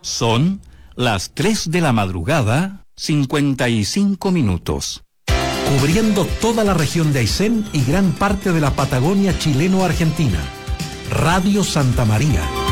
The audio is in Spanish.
Son las 3 de la madrugada, 55 minutos. Cubriendo toda la región de Aysén y gran parte de la Patagonia chileno-argentina. Radio Santa María.